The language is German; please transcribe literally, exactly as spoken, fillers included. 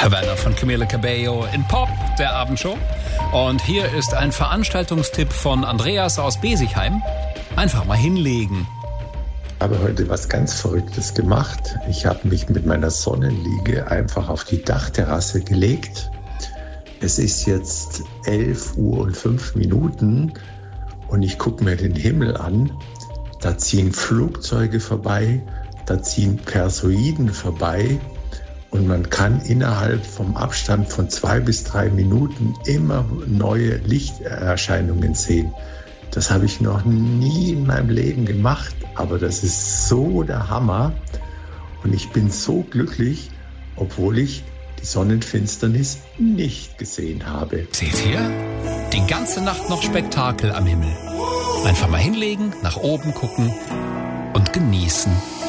Herr Werner von Camila Cabello in Pop, der Abendshow. Und hier ist ein Veranstaltungstipp von Andreas aus Besigheim. Einfach mal hinlegen. Ich habe heute was ganz Verrücktes gemacht. Ich habe mich mit meiner Sonnenliege einfach auf die Dachterrasse gelegt. Es ist jetzt elf Uhr und fünf Minuten und ich gucke mir den Himmel an. Da ziehen Flugzeuge vorbei, da ziehen Perseiden vorbei. Und man kann innerhalb vom Abstand von zwei bis drei Minuten immer neue Lichterscheinungen sehen. Das habe ich noch nie in meinem Leben gemacht, aber das ist so der Hammer. Und ich bin so glücklich, obwohl ich die Sonnenfinsternis nicht gesehen habe. Seht ihr? Die ganze Nacht noch Spektakel am Himmel. Einfach mal hinlegen, nach oben gucken und genießen.